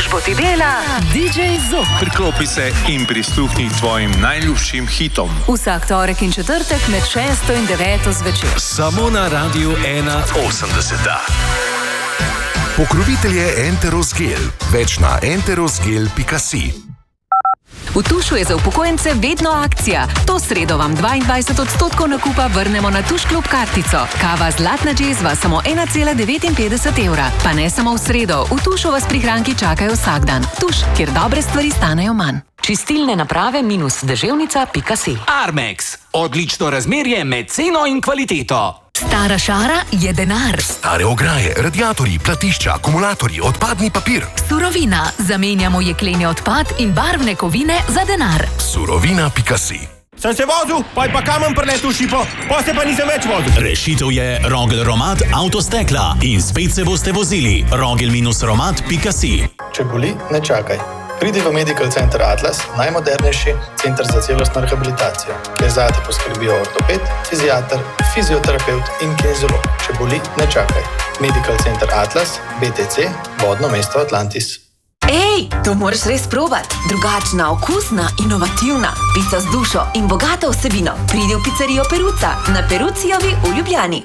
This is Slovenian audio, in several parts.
družbo ti dela DJ Zok. Priklopi se in prisluhni tvojim najljubšim hitom. Vsak torek in četrtek med 6 in 9 zvečer. Samo na Radiu 1.80. Pokrovitelj je Enteros Gel. Več na enterosgel.si. V Tušu je za upokojence vedno akcija. To sredo vam 22% nakupa vrnemo na Tuš Klub kartico. Kava Zlatna džezva samo 1,59 evra. Pa ne samo v sredo, v Tušu vas prihranki čakajo vsak dan. Tuš, kjer dobre stvari stanejo manj. Čistilne naprave -deževnica.si. Armex. Odlično razmerje med ceno in kvaliteto. Stara šara je denar. Stare ograje, radiatorji, platišča, akumulatorji, odpadni papir. Surovina. Zamenjamo jekleni odpad in barvne kovine za denar. Surovina.si. Sem se vozil, pa kamen preletel šipo, pa se pa nisem več vozil. Rešitev je Rogel Romat Avtostekla in spet se boste vozili. Rogel-romat.si. Če boli, ne čakaj. Pridi v Medical Center Atlas, najmodernejši center za celostno rehabilitacijo, kjer zate poskrbijo ortoped, fiziater, fizioterapevt in kineziolog. Če boli, ne čakaj. Medical Center Atlas, BTC, vodno mesto Atlantis. Ej, to moraš res probat. Drugačna, okusna, inovativna. Pica z dušo in bogato vsebino. Pridi v pizzerijo Peruca na Perucijovi v Ljubljani.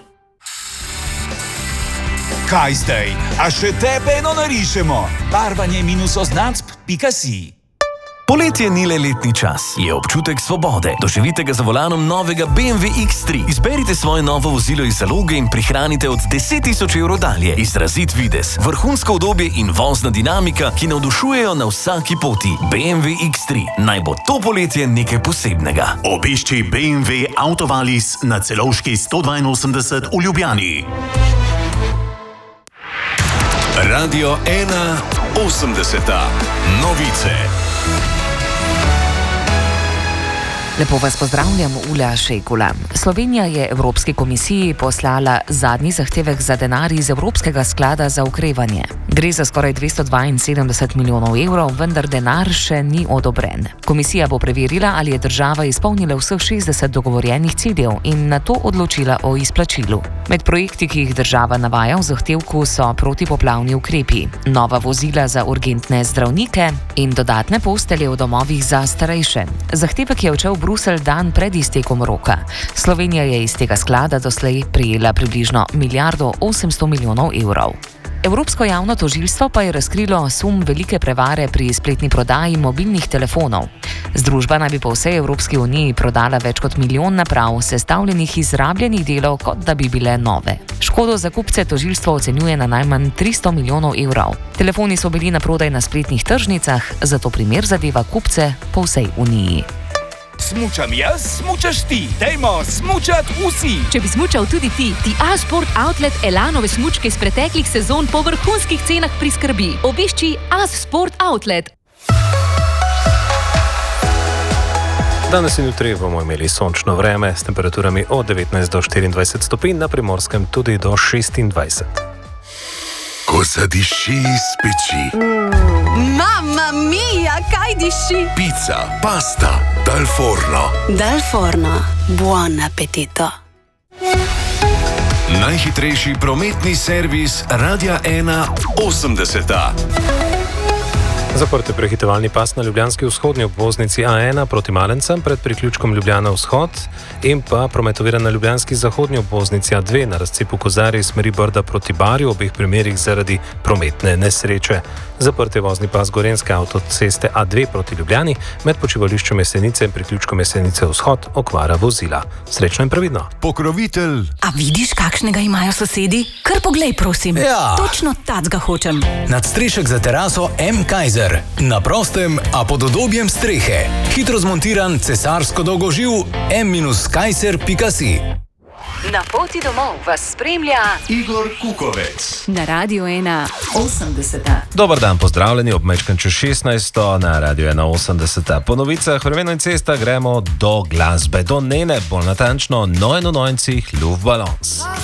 Kaj zdaj? A še tebe eno narišemo? Barvanje-oznacb.si. Poletje ni le letni čas, je občutek svobode. Doživite ga za volanom novega BMW X3. Izberite svoje novo vozilo iz zaloge in prihranite od 10.000 evrov dalje. Izrazit videz, vrhunsko udobje in vozna dinamika, ki navdušujejo na vsaki poti. BMW X3. Naj bo to poletje nekaj posebnega. Obišči BMW Autovalis na Celovški 182 v Ljubljani. Radio 1.80. Novice. Lepo vas pozdravljam, Ula Šejkula. Slovenija je Evropski komisiji poslala zadnji zahtevek za denar iz Evropskega sklada za okrevanje. Gre za skoraj 272 milijonov evrov, vendar denar še ni odobren. Komisija bo preverila, ali je država izpolnila vseh 60 dogovorjenih ciljev in nato odločila o izplačilu. Med projekti, ki jih država navaja v zahtevku, so protipoplavni ukrepi, nova vozila za urgentne zdravnike in dodatne postelje v domovih za starejše. Zahtevek je odšel v Bruselj dan pred iztekom roka. Slovenija je iz tega sklada doslej prejela približno 1,8 milijarde evrov. Evropsko javno tožilstvo pa je razkrilo sum velike prevare pri spletni prodaji mobilnih telefonov. Združba naj bi po vsej Evropski uniji prodala več kot 1 milijon naprav, sestavljenih iz rabljenih delov, kot da bi bile nove. Škodo za kupce tožilstvo ocenjuje na najmanj 300 milijonov evrov. Telefoni so bili naprodaj na spletnih tržnicah, zato primer zadeva kupce po vsej uniji. Smučam jaz, smučaš ti. Dajmo smučat vsi. Če bi smučal tudi ti, ti A-Sport Outlet Elanove smučke iz preteklih sezon po vrhunskih cenah priskrbi. Obišči A-Sport Outlet. Danes in jutri bomo imeli sončno vreme s temperaturami od 19 do 24 stopinj, na Primorskem tudi do 26. Ko zadiši iz peči. Mamma mia, kaj diši? Pizza, pasta, dal forno. Dal forno, buon appetito. Najhitrejši prometni servis Radia 1.80. Zaprt je prehitevalni pas na ljubljanski vzhodni obvoznici A1 proti Malencem pred priključkom Ljubljana vzhod in pa prometovira na ljubljanski zahodni obvoznici A2 na razcepu Kozarje iz smeri Brda proti Barju, v obeh primerih zaradi prometne nesreče. Zaprt je vozni pas Gorenjske avtoceste A2 proti Ljubljani med počivališčem Jesenice in priključkom Jesenice vzhod, okvara vozila. Srečno in previdno. Pokrovitelj. A vidiš, kakšnega imajo sosedi? Kar poglej, prosim. Ja. Točno tacga hočem. Nadstrešek za teraso M. Kaiser. Na prostem, a pod udobjem strehe. Hitro zmontiran cesarsko dolgoživ m-kaiser.si. Na poti domov vas spremlja Igor Kukovec. na Radio 1.80. Dobar dan, pozdravljeni ob mečkan čez 16. na Radio 1.80. Po novicah vremena in cesta gremo do glasbe, do Nene, bolj natančno 99 Luftballons.